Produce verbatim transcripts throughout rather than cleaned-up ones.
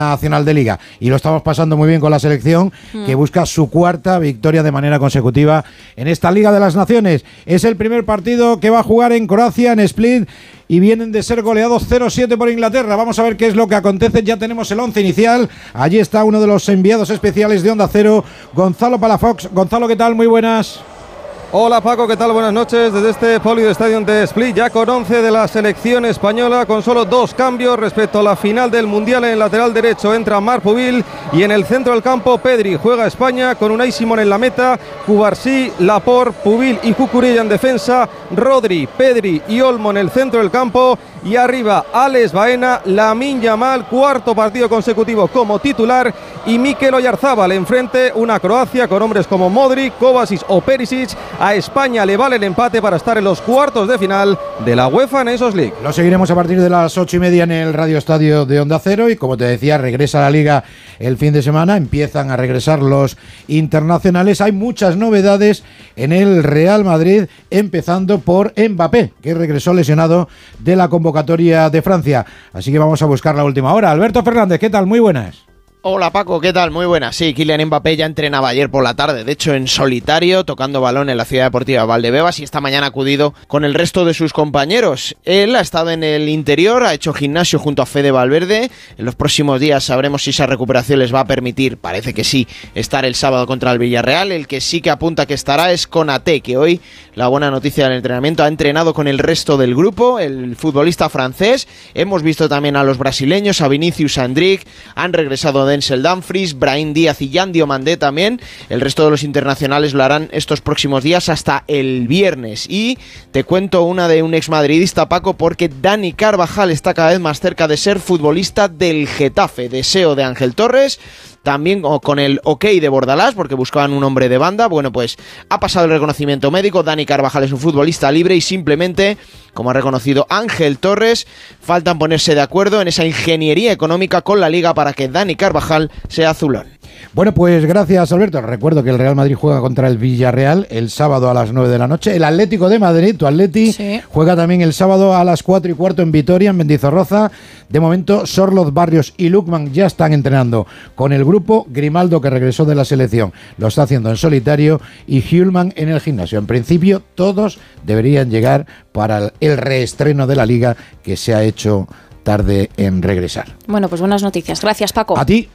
Nacional de Liga, y lo estamos pasando muy bien con la selección, mm. que busca su cuarta victoria de manera consecutiva en esta Liga de las Naciones. Es el primer partido que va a jugar en Croacia, en Split, y vienen de ser goleados cero siete por Inglaterra. Vamos a ver qué es lo que acontece. Ya tenemos el once inicial. Allí está uno de los enviados especiales de Onda Cero, Gonzalo Palafox. Gonzalo, ¿qué tal? Muy buenas. Hola Paco, ¿qué tal? Buenas noches desde este Polido Stadium de Split, ya con once de la selección española, con solo dos cambios respecto a la final del Mundial. En el lateral derecho entra Marc Pubil y en el centro del campo Pedri. Juega España con Unai Simón en la meta, Cubarsí, Laporte, Pubil y Cucurella en defensa, Rodri, Pedri y Olmo en el centro del campo, y arriba Alex Baena, Lamine Yamal, cuarto partido consecutivo como titular, y Mikel Oyarzabal enfrente. Una Croacia con hombres como Modric, Kovacic o Perisic. A España le vale el empate para estar en los cuartos de final de la UEFA Nations League. Lo seguiremos a partir de las ocho y media en el Radio Estadio de Onda Cero, y como te decía, regresa la Liga el fin de semana, empiezan a regresar los internacionales. Hay muchas novedades en el Real Madrid, empezando por Mbappé, que regresó lesionado de la convocatoria de Francia. Así que vamos a buscar la última hora. Alberto Fernández, ¿qué tal? Muy buenas. Hola Paco, ¿qué tal? Muy buena. Sí, Kylian Mbappé ya entrenaba ayer por la tarde, de hecho en solitario, tocando balón en la Ciudad Deportiva Valdebebas, y esta mañana ha acudido con el resto de sus compañeros. Él ha estado en el interior, ha hecho gimnasio junto a Fede Valverde. En los próximos días sabremos si esa recuperación les va a permitir, parece que sí, estar el sábado contra el Villarreal. El que sí que apunta que estará es Konaté, que hoy, la buena noticia del entrenamiento, ha entrenado con el resto del grupo, el futbolista francés. Hemos visto también a los brasileños, a Vinicius, a Endrick, han regresado Denzel Dumfries, Brahim Díaz y Yan Diomandé también. El resto de los internacionales lo harán estos próximos días hasta el viernes. Y te cuento una de un exmadridista, Paco, porque Dani Carvajal está cada vez más cerca de ser futbolista del Getafe, deseo de Ángel Torres. También con el ok de Bordalás, porque buscaban un hombre de banda. Bueno, pues ha pasado el reconocimiento médico. Dani Carvajal es un futbolista libre y simplemente, como ha reconocido Ángel Torres, faltan ponerse de acuerdo en esa ingeniería económica con la Liga para que Dani Carvajal sea azulón. Bueno, pues gracias, Alberto. Recuerdo que el Real Madrid juega contra el Villarreal el sábado a las nueve de la noche. El Atlético de Madrid, tu Atleti, sí, juega también el sábado a las cuatro y cuarto en Vitoria, en Mendizorroza. De momento, Sorloz, Barrios y Lukman ya están entrenando con el grupo. Grimaldo, que regresó de la selección, lo está haciendo en solitario, y Hjulman en el gimnasio. En principio, todos deberían llegar para el reestreno de la Liga, que se ha hecho tarde en regresar. Bueno, pues buenas noticias. Gracias, Paco. A ti.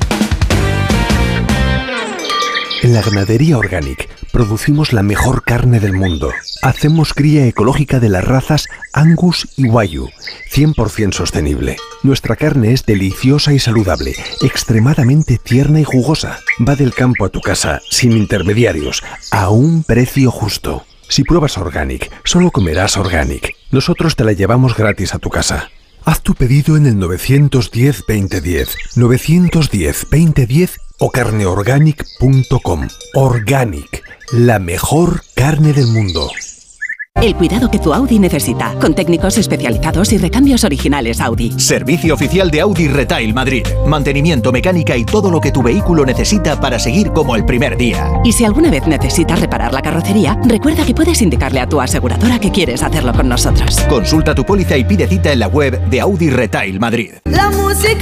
En la Ganadería Organic producimos la mejor carne del mundo. Hacemos cría ecológica de las razas Angus y Wagyu, cien por ciento sostenible. Nuestra carne es deliciosa y saludable, extremadamente tierna y jugosa. Va del campo a tu casa, sin intermediarios, a un precio justo. Si pruebas Organic, solo comerás Organic. Nosotros te la llevamos gratis a tu casa. Haz tu pedido en el nueve uno cero, veinte diez, nueve uno cero, veinte diez o carne organic punto com. Organic, la mejor carne del mundo. El cuidado que tu Audi necesita, con técnicos especializados y recambios originales Audi. Servicio oficial de Audi Retail Madrid. Mantenimiento, mecánica y todo lo que tu vehículo necesita para seguir como el primer día. Y si alguna vez necesitas reparar la carrocería, recuerda que puedes indicarle a tu aseguradora que quieres hacerlo con nosotros. Consulta tu póliza y pide cita en la web de Audi Retail Madrid. La música